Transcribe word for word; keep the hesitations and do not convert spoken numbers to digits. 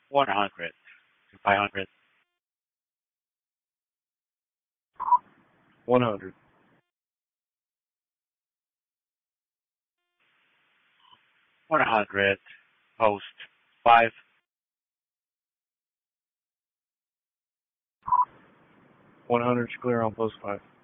one hundred to five hundred. one hundred. one hundred, post five. one hundred's clear on post five.